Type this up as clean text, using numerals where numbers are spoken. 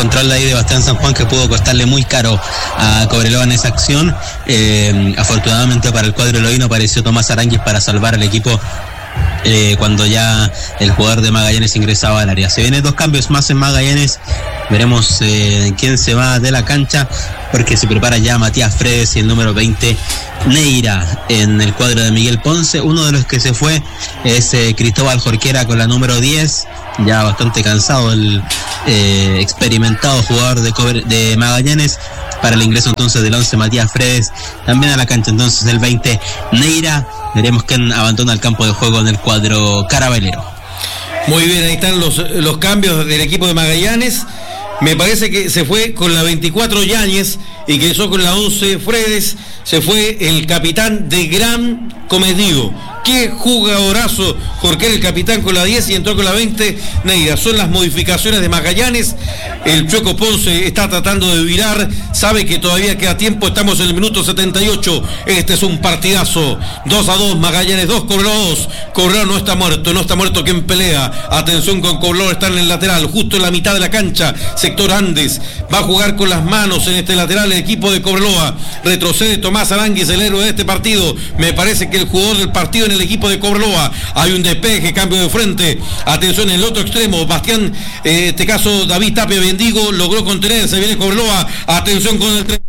control ahí de Bastián San Juan que pudo costarle muy caro a Cobreloa en esa acción. Afortunadamente para el cuadro eloíno apareció Tomás Aránguiz para salvar al equipo cuando ya el jugador de Magallanes ingresaba al área. Se vienen 2 cambios más en Magallanes. Veremos quién se va de la cancha, porque se prepara ya Matías Fredes y el número 20 Neira en el cuadro de Miguel Ponce. Uno de los que se fue es Cristóbal Jorquera con la número 10, ya bastante cansado el experimentado jugador de Magallanes. Para el ingreso entonces del 11 Matías Fredes, también a la cancha entonces el 20 Neira. Veremos quién abandona el campo de juego en el cuadro carabelero. Muy bien, ahí están los cambios del equipo de Magallanes. Me parece que se fue con la 24 Yáñez, ingresó con la 11 Fredes, se fue el capitán de Gran Comedido. Qué jugadorazo Jorge, el capitán, con la 10, y entró con la 20 Neira. Son las modificaciones de Magallanes. El Chueco Ponce está tratando de virar, sabe que todavía queda tiempo, estamos en el minuto 78. Este es un partidazo. 2-2, Magallanes 2, Cobreloa 2. Cobreloa no está muerto quien pelea. Atención con Cobreloa, está en el lateral, justo en la mitad de la cancha, sector Andes. Va a jugar con las manos en este lateral el equipo de Cobreloa. Retrocede Tomás Aránguiz, el héroe de este partido. Me parece que el jugador del partido en el equipo de Cobreloa. Hay un despeje, cambio de frente. Atención en el otro extremo, Bastián, este caso David Tapia Bendigo logró contener, se viene Cobreloa. Atención con el